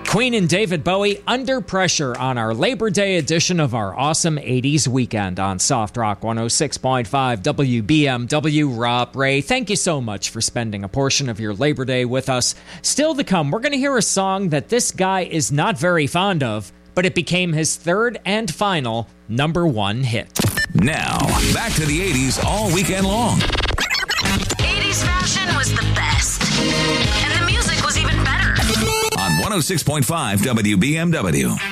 Queen and David Bowie, Under Pressure, on our Labor Day edition of our awesome 80s weekend on Soft Rock 106.5 WBMW. Rob Ray, thank you so much for spending a portion of your Labor Day with us. Still to come, we're going to hear a song that this guy is not very fond of, but it became his third and final #1 hit. Now, back to the 80s all weekend long. 80s fashion was the best, and the music was even better. On 106.5 WBMW.